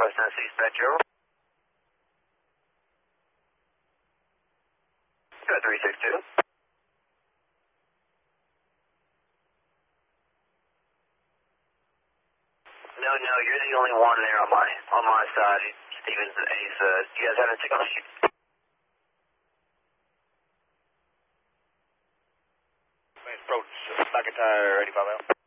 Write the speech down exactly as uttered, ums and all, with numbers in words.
West Tennessee Spectre, over. Got three six two. No, no, you're the only one there on my on my side. Stevens and Ace. Uh, you guys have a signal sheet? Approach, McIntyre eighty-five out.